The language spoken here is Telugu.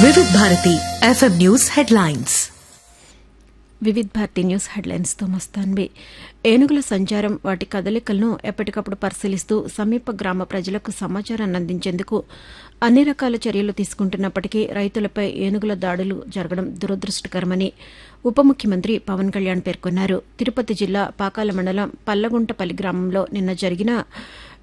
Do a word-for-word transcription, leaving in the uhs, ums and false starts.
వివిధ భారతి ఎఫ్ఎం న్యూస్ హెడ్లైన్స్. వివిధ భారతి న్యూస్ హెడ్లైన్స్తో మస్తాన్బి. ఏనుగుల సంచారం, వాటి కదలికలను ఎప్పటికప్పుడు పరిశీలిస్తూ సమీప గ్రామ ప్రజలకు సమాచారాన్ని అందించేందుకు అన్ని రకాల చర్యలు తీసుకుంటున్నప్పటికీ రైతులపై ఏనుగుల దాడులు జరగడం దురదృష్టకరమని ఉప ముఖ్యమంత్రి పవన్ కళ్యాణ్ పేర్కొన్నారు. తిరుపతి జిల్లా పాకాల మండలం పల్లగుంటపల్లి గ్రామంలో నిన్న జరిగిన